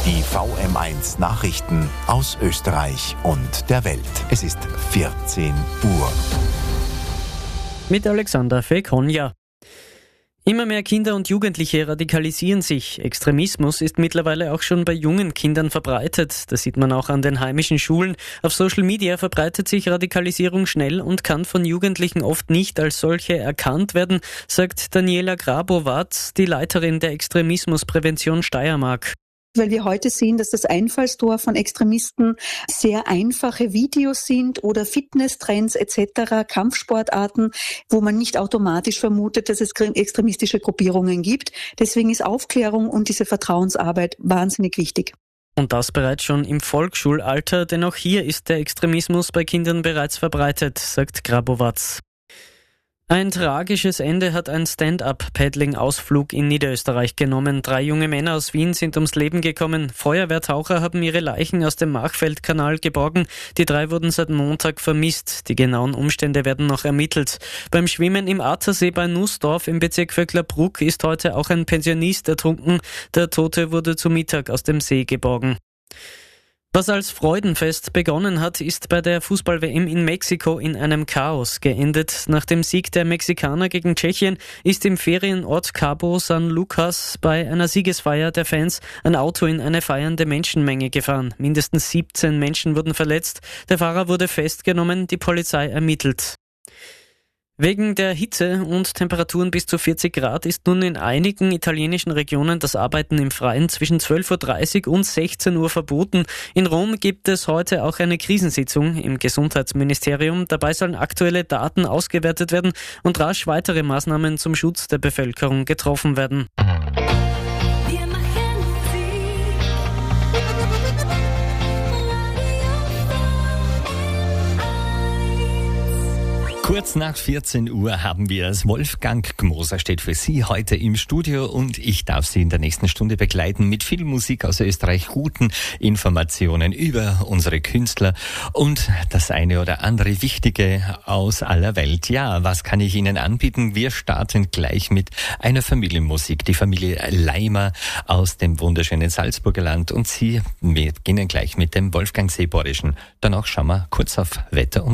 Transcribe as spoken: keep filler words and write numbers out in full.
Die V M eins Nachrichten aus Österreich und der Welt. Es ist vierzehn Uhr. Mit Alexander Fekonja. Immer mehr Kinder und Jugendliche radikalisieren sich. Extremismus ist mittlerweile auch schon bei jungen Kindern verbreitet. Das sieht man auch an den heimischen Schulen. Auf Social Media verbreitet sich Radikalisierung schnell und kann von Jugendlichen oft nicht als solche erkannt werden, sagt Daniela Grabowatz, die Leiterin der Extremismusprävention Steiermark. Weil wir heute sehen, dass das Einfallstor von Extremisten sehr einfache Videos sind oder Fitnesstrends et cetera, Kampfsportarten, wo man nicht automatisch vermutet, dass es extremistische Gruppierungen gibt. Deswegen ist Aufklärung und diese Vertrauensarbeit wahnsinnig wichtig. Und das bereits schon im Volksschulalter, denn auch hier ist der Extremismus bei Kindern bereits verbreitet, sagt Grabowatz. Ein tragisches Ende hat ein Stand-up-Paddling-Ausflug in Niederösterreich genommen. Drei junge Männer aus Wien sind ums Leben gekommen. Feuerwehrtaucher haben ihre Leichen aus dem Machfeldkanal geborgen. Die drei wurden seit Montag vermisst. Die genauen Umstände werden noch ermittelt. Beim Schwimmen im Attersee bei Nussdorf im Bezirk Vöcklerbruck ist heute auch ein Pensionist ertrunken. Der Tote wurde zu Mittag aus dem See geborgen. Was als Freudenfest begonnen hat, ist bei der Fußball-W M in Mexiko in einem Chaos geendet. Nach dem Sieg der Mexikaner gegen Tschechien ist im Ferienort Cabo San Lucas bei einer Siegesfeier der Fans ein Auto in eine feiernde Menschenmenge gefahren. Mindestens siebzehn Menschen wurden verletzt. Der Fahrer wurde festgenommen, die Polizei ermittelt. Wegen der Hitze und Temperaturen bis zu vierzig Grad ist nun in einigen italienischen Regionen das Arbeiten im Freien zwischen zwölf Uhr dreißig und sechzehn Uhr verboten. In Rom gibt es heute auch eine Krisensitzung im Gesundheitsministerium. Dabei sollen aktuelle Daten ausgewertet werden und rasch weitere Maßnahmen zum Schutz der Bevölkerung getroffen werden. Kurz nach vierzehn Uhr haben wir es. Wolfgang Gmoser steht für Sie heute im Studio und ich darf Sie in der nächsten Stunde begleiten mit viel Musik aus Österreich, guten Informationen über unsere Künstler und das eine oder andere Wichtige aus aller Welt. Ja, was kann ich Ihnen anbieten? Wir starten gleich mit einer Familienmusik. Die Familie Leimer aus dem wunderschönen Salzburger Land und Sie, wir beginnen gleich mit dem Wolfgang Seeborischen. Danach schauen wir kurz auf Wetter und